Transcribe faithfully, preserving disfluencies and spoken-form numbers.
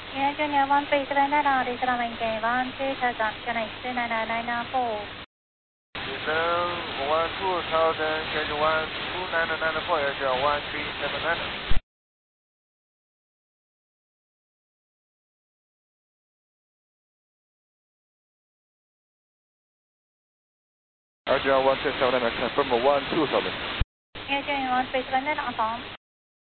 Air Junior one three seven nine nine, Diesel maintain one two thousand, Chennai two nine nine nine nine four. Diesel one two thousand, Chennai one two nine nine nine four, Air Junior one three seven nine nine. Air Junior one three seven nine, confirm one two thousand. Air Junior one three seven nine nine, affirm.